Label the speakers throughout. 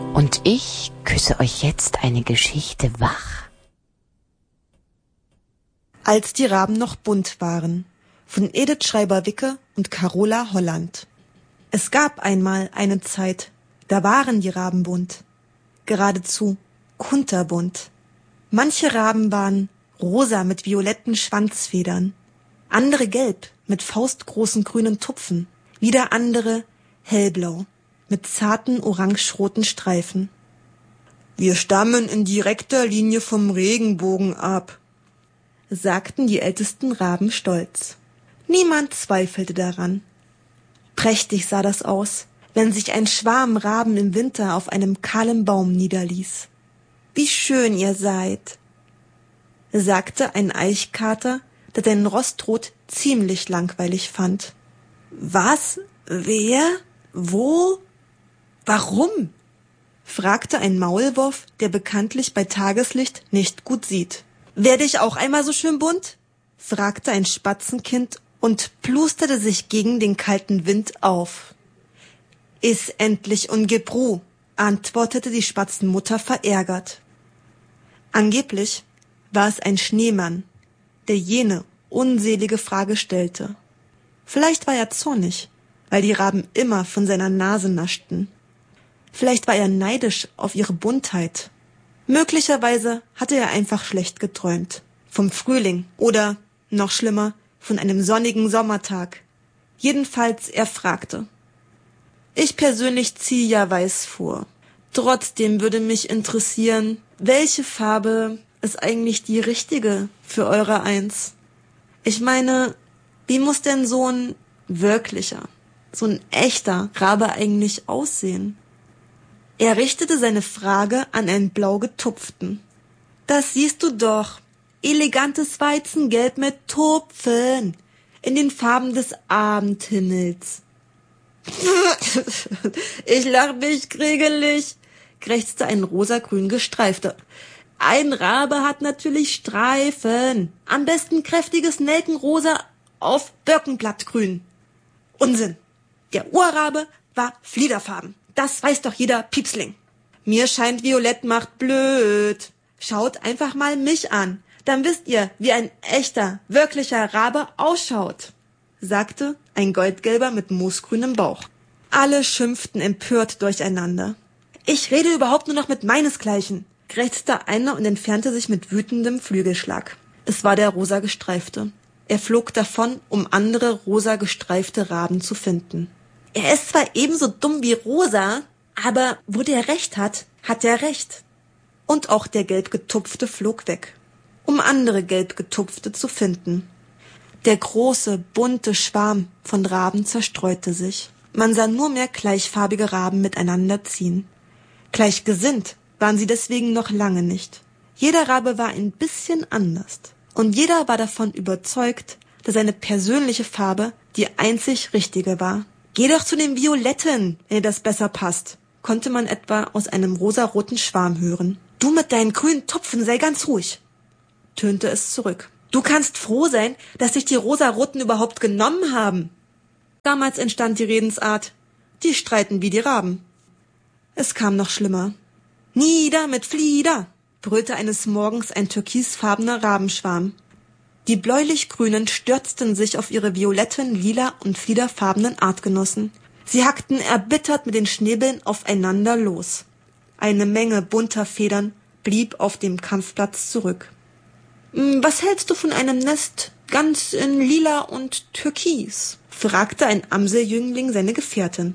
Speaker 1: Und ich küsse euch jetzt eine Geschichte wach.
Speaker 2: Als die Raben noch bunt waren, von Edith Schreiber-Wicke und Carola Holland. Es gab einmal eine Zeit, da waren die Raben bunt, geradezu kunterbunt. Manche Raben waren rosa mit violetten Schwanzfedern, andere gelb mit faustgroßen grünen Tupfen, wieder andere hellblau mit zarten orangeroten Streifen. Wir stammen in direkter Linie vom Regenbogen ab, sagten die ältesten Raben stolz. Niemand zweifelte daran. Prächtig sah das aus, wenn sich ein Schwarm Raben im Winter auf einem kahlen Baum niederließ. Wie schön ihr seid, sagte ein Eichkater, der den Rostrot ziemlich langweilig fand. Was? Wer? Wo? Warum? Fragte ein Maulwurf, der bekanntlich bei Tageslicht nicht gut sieht. Werde ich auch einmal so schön bunt? Fragte ein Spatzenkind und plusterte sich gegen den kalten Wind auf. Iss endlich und gib Ruh, antwortete die Spatzenmutter verärgert. Angeblich war es ein Schneemann, der jene unselige Frage stellte. Vielleicht war er zornig, weil die Raben immer von seiner Nase naschten. Vielleicht war er neidisch auf ihre Buntheit. Möglicherweise hatte er einfach schlecht geträumt. Vom Frühling oder, noch schlimmer, von einem sonnigen Sommertag. Jedenfalls, er fragte. Ich persönlich ziehe ja weiß vor. Trotzdem würde mich interessieren, welche Farbe ist eigentlich die richtige für eure Eins? Ich meine, wie muss denn so ein wirklicher, so ein echter Rabe eigentlich aussehen? Er richtete seine Frage an einen blau getupften. Das siehst du doch. Elegantes Weizengelb mit Tupfen. In den Farben des Abendhimmels. Ich lach mich kriegelig, krächzte ein rosagrün gestreifter. Ein Rabe hat natürlich Streifen. Am besten kräftiges Nelkenrosa auf Birkenblattgrün. Unsinn. Der Urrabe war fliederfarben. Das weiß doch jeder Piepsling. Mir scheint Violett macht blöd. Schaut einfach mal mich an. Dann wisst ihr, wie ein echter, wirklicher Rabe ausschaut, sagte ein Goldgelber mit moosgrünem Bauch. Alle schimpften empört durcheinander. Ich rede überhaupt nur noch mit meinesgleichen, krächzte einer und entfernte sich mit wütendem Flügelschlag. Es war der rosa Gestreifte. Er flog davon, um andere rosa gestreifte Raben zu finden. Er ist zwar ebenso dumm wie Rosa, aber wo der Recht hat, hat er Recht. Und auch der gelb getupfte flog weg, um andere gelb getupfte zu finden. Der große, bunte Schwarm von Raben zerstreute sich. Man sah nur mehr gleichfarbige Raben miteinander ziehen. Gleichgesinnt waren sie deswegen noch lange nicht. Jeder Rabe war ein bisschen anders. Und jeder war davon überzeugt, dass seine persönliche Farbe die einzig richtige war. Geh doch zu den Violetten, wenn dir das besser passt, konnte man etwa aus einem rosaroten Schwarm hören. Du mit deinen grünen Tupfen sei ganz ruhig, tönte es zurück. Du kannst froh sein, dass sich die Rosaroten überhaupt genommen haben. Damals entstand die Redensart, die streiten wie die Raben. Es kam noch schlimmer. Nieder mit Flieder, brüllte eines Morgens ein türkisfarbener Rabenschwarm. Die bläulich-grünen stürzten sich auf ihre violetten, lila und fliederfarbenen Artgenossen. Sie hackten erbittert mit den Schnäbeln aufeinander los. Eine Menge bunter Federn blieb auf dem Kampfplatz zurück. Was hältst du von einem Nest ganz in lila und türkis? Fragte ein Amseljüngling seine Gefährtin.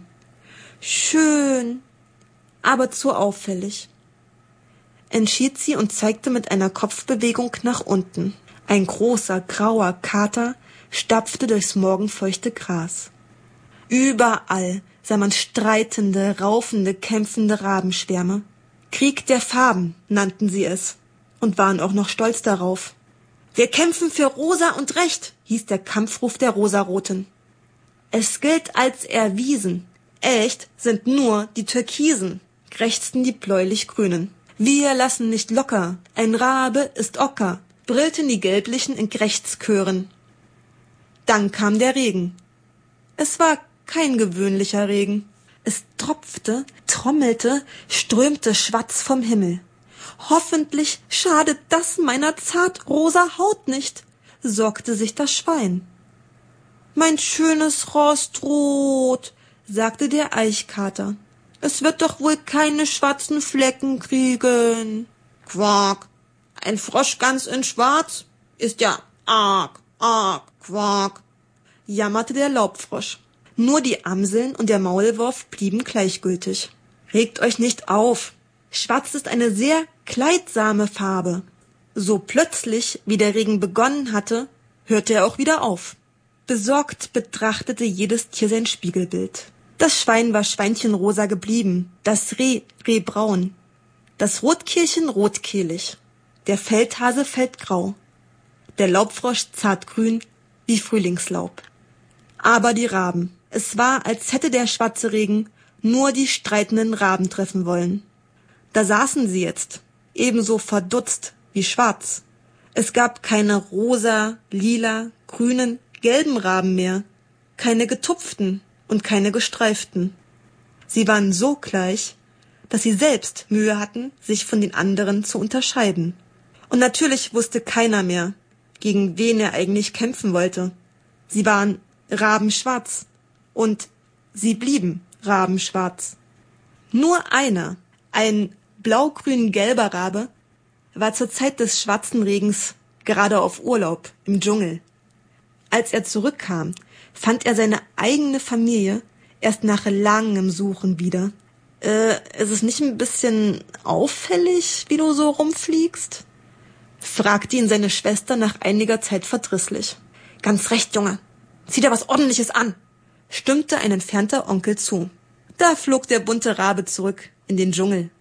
Speaker 2: Schön, aber zu auffällig, entschied sie und zeigte mit einer Kopfbewegung nach unten. Ein großer, grauer Kater stapfte durchs morgenfeuchte Gras. Überall sah man streitende, raufende, kämpfende Rabenschwärme. Krieg der Farben nannten sie es und waren auch noch stolz darauf. Wir kämpfen für Rosa und Recht, hieß der Kampfruf der Rosaroten. Es gilt als erwiesen. Echt sind nur die Türkisen, krächzten die bläulich-grünen. Wir lassen nicht locker, ein Rabe ist Ocker, brüllten die Gelblichen in Krächzchören. Dann kam der Regen. Es war kein gewöhnlicher Regen. Es tropfte trommelte, strömte Schwatz vom Himmel. Hoffentlich schadet das meiner zartrosa Haut nicht, sorgte sich das Schwein. Mein schönes Rostrot, sagte der Eichkater. Es wird doch wohl keine schwarzen Flecken kriegen. Quak, ein Frosch ganz in Schwarz ist ja arg, Quak, jammerte der Laubfrosch. Nur die Amseln und der Maulwurf blieben gleichgültig. Regt euch nicht auf. Schwarz ist eine sehr kleidsame Farbe. So plötzlich, wie der Regen begonnen hatte, hörte er auch wieder auf. Besorgt betrachtete jedes Tier sein Spiegelbild. Das Schwein war schweinchenrosa geblieben, das Reh rehbraun, das Rotkehlchen rotkehlig, der Feldhase feldgrau, der Laubfrosch zartgrün wie Frühlingslaub. Aber die Raben, es war, als hätte der schwarze Regen nur die streitenden Raben treffen wollen. Da saßen sie jetzt, ebenso verdutzt wie schwarz. Es gab keine rosa, lila, grünen, gelben Raben mehr, keine getupften und keine gestreiften. Sie waren so gleich, dass sie selbst Mühe hatten, sich von den anderen zu unterscheiden. Und natürlich wusste keiner mehr, gegen wen er eigentlich kämpfen wollte. Sie waren rabenschwarz und sie blieben rabenschwarz. Nur einer, ein blau-grün-gelber Rabe, war zur Zeit des schwarzen Regens gerade auf Urlaub im Dschungel. Als er zurückkam, fand er seine eigene Familie erst nach langem Suchen wieder. Ist es nicht ein bisschen auffällig, wie du so rumfliegst? Fragte ihn seine Schwester nach einiger Zeit verdrießlich. Ganz recht, Junge. Zieh dir was Ordentliches an, stimmte ein entfernter Onkel zu. Da flog der bunte Rabe zurück in den Dschungel.